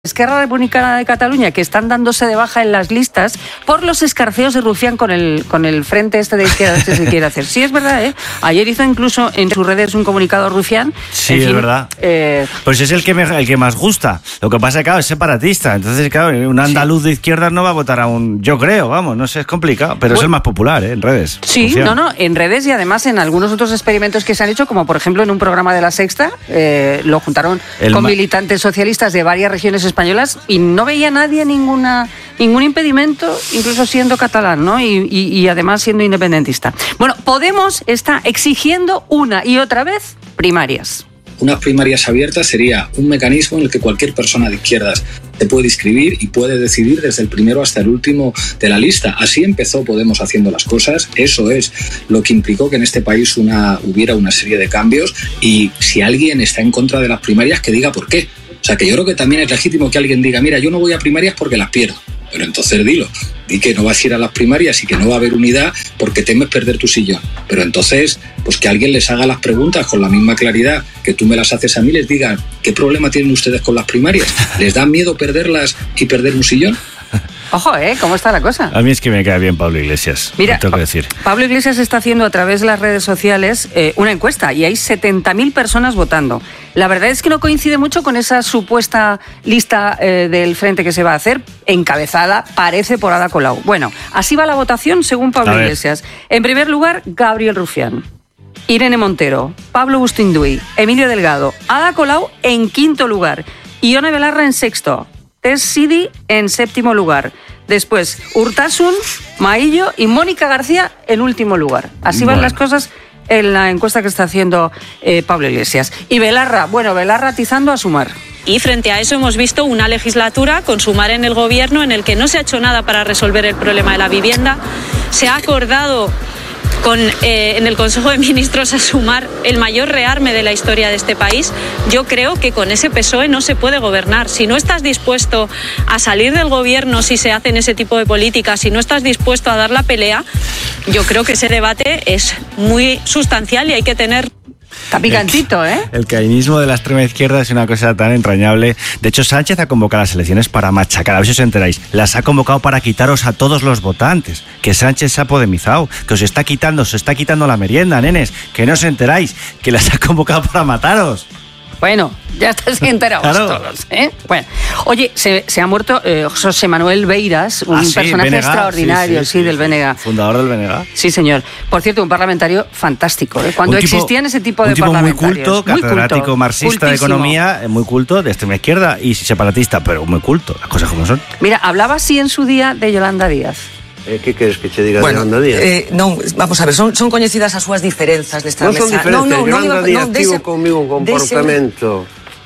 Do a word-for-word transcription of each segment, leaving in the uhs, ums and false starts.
Esquerra Republicana de Cataluña, que están dándose de baja en las listas por los escarceos de Rufián con el con el frente este de izquierdas que se quiere hacer. Sí, es verdad, ¿eh? Ayer hizo incluso en sus redes un comunicado Rufián. Sí, en es fin, verdad. Eh... Pues es el que, me, el que más gusta. Lo que pasa es que, claro, es separatista. Entonces, claro, un andaluz sí. de izquierdas no va a votar a un... Yo creo, vamos, no sé, es complicado. Pero bueno, es el más popular, ¿eh? En redes. Sí, Rufián. no, no, en redes y además en algunos otros experimentos que se han hecho, como por ejemplo en un programa de La Sexta, eh, lo juntaron el con ma... militantes socialistas de varias regiones españolas y no veía nadie ninguna ningún impedimento, incluso siendo catalán, ¿no? Y, y, y además siendo independentista. Bueno, Podemos está exigiendo una y otra vez primarias. Unas primarias abiertas sería un mecanismo en el que cualquier persona de izquierdas se puede inscribir y puede decidir desde el primero hasta el último de la lista. Así empezó Podemos haciendo las cosas. Eso es lo que implicó que en este país una, hubiera una serie de cambios, y si alguien está en contra de las primarias, que diga por qué. O sea, que yo creo que también es legítimo que alguien diga, mira, yo no voy a primarias porque las pierdo. Pero entonces dilo, di que no vas a ir a las primarias y que no va a haber unidad porque temes perder tu sillón. Pero entonces, pues que alguien les haga las preguntas con la misma claridad que tú me las haces a mí, les diga, ¿qué problema tienen ustedes con las primarias? ¿Les da miedo perderlas y perder un sillón? Ojo, ¿eh? ¿Cómo está la cosa? A mí es que me cae bien Pablo Iglesias. Mira, tengo que decir. Pablo Iglesias está haciendo a través de las redes sociales eh, una encuesta y hay setenta mil personas votando. La verdad es que no coincide mucho con esa supuesta lista eh, del frente que se va a hacer, encabezada, parece, por Ada Colau. Bueno, así va la votación según Pablo Iglesias. En primer lugar, Gabriel Rufián, Irene Montero, Pablo Bustinduy, Emilio Delgado, Ada Colau en quinto lugar, Ione Belarra en sexto, Tess Sidi en séptimo lugar. Después, Urtasun, Maillo y Mónica García en último lugar. Así van bueno. las cosas en la encuesta que está haciendo eh, Pablo Iglesias. Y Belarra, bueno, Belarra atizando a Sumar. Y frente a eso hemos visto una legislatura con Sumar en el gobierno en el que no se ha hecho nada para resolver el problema de la vivienda. Se ha acordado con, eh, en el Consejo de Ministros a Sumar el mayor rearme de la historia de este país. Yo creo que con ese P S O E no se puede gobernar. Si no estás dispuesto a salir del gobierno si se hacen ese tipo de políticas, si no estás dispuesto a dar la pelea, yo creo que ese debate es muy sustancial y hay que tener... Está picantito, ¿eh? El caínismo de la extrema izquierda es una cosa tan entrañable. De hecho, Sánchez ha convocado las elecciones para machacar, a ver si os enteráis. Las ha convocado para quitaros a todos los votantes. Que Sánchez se ha podemizado, que os está quitando, os está quitando la merienda, nenes. Que no os enteráis, que las ha convocado para mataros. Bueno, ya estás enterados claro. todos, ¿eh? Bueno, oye, se, se ha muerto eh, José Manuel Beiras, un ah, sí, personaje B N G, extraordinario, sí, sí, sí, sí del B N G. Fundador del B N G. Sí, señor. Por cierto, un parlamentario fantástico, ¿eh? Cuando tipo, existían ese tipo de un tipo parlamentarios. Muy culto, catedrático muy culto, marxista cultísimo. de economía, muy culto, de extrema izquierda y separatista, pero muy culto, las cosas como son. Mira, hablaba así en su día de Yolanda Díaz. ¿Qué quieres que te diga bueno, de Yolanda Díaz? Eh, non, vamos a ver, son, son coñecidas as súas diferenzas desta non mesa. Non son diferentes, no, no, Yolanda no, Díaz no, tivo dese, conmigo un comportamento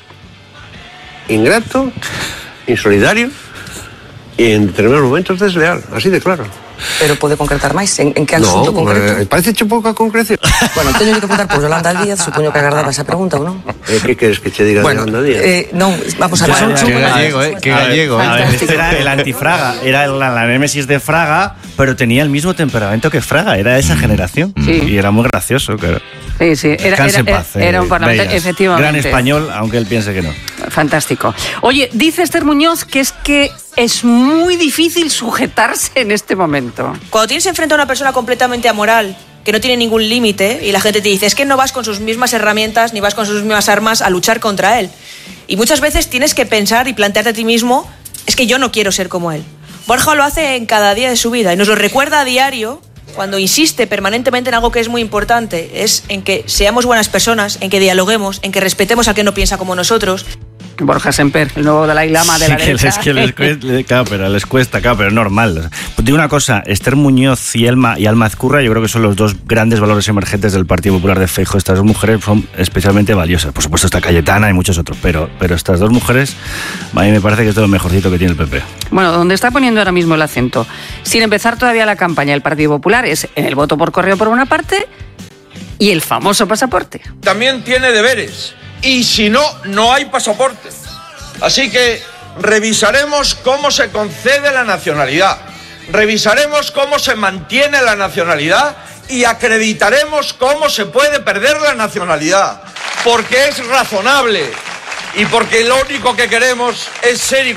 dese... ingrato, insolidario y en determinados momentos desleal, así de claro. Pero pode concretar máis? En, en que asunto no, concreto? Eh, parece pouca concreción. Bueno, teño que preguntar por Yolanda Díaz, supoño que agardaba esa pregunta, ou non? Eh, que queres que che diga bueno, de Yolanda Díaz? Eh, non, vamos a ver, son, son que gallego, eh, que gallego. A ver, este era el antifraga, era la, la némesis de Fraga, pero tenía el mismo temperamento que Fraga, era de esa generación. Sí. Y era muy gracioso, claro. Sí, sí, era, era, en paz, era un parlamento, Beiras. efectivamente. Gran español, aunque él piense que no. Fantástico. Oye, dice Esther Muñoz que es que es muy difícil sujetarse en este momento. Cuando tienes enfrente a una persona completamente amoral, que no tiene ningún límite, y la gente te dice, es que no vas con sus mismas herramientas, ni vas con sus mismas armas a luchar contra él. Y muchas veces tienes que pensar y plantearte a ti mismo, es que yo no quiero ser como él. Borja lo hace en cada día de su vida, y nos lo recuerda a diario, cuando insiste permanentemente en algo que es muy importante, es en que seamos buenas personas, en que dialoguemos, en que respetemos al que no piensa como nosotros. Borja Semper, el nuevo Dalai Lama de sí, la que derecha. Es que les cuesta, claro, pero les cuesta, claro, pero es normal. Digo una cosa, Esther Muñoz y Alma, y Alma Ezcurra, yo creo que son los dos grandes valores emergentes del Partido Popular de Feijóo. Estas dos mujeres son especialmente valiosas. Por supuesto está Cayetana y muchos otros, pero, pero estas dos mujeres a mí me parece que es de lo mejorcito que tiene el P P. Bueno, donde está poniendo ahora mismo el acento, sin empezar todavía la campaña del Partido Popular, es en el voto por correo por una parte y el famoso pasaporte. También tiene deberes, y si no, no hay pasaporte. Así que revisaremos cómo se concede la nacionalidad, revisaremos cómo se mantiene la nacionalidad y acreditaremos cómo se puede perder la nacionalidad, porque es razonable y porque lo único que queremos es ser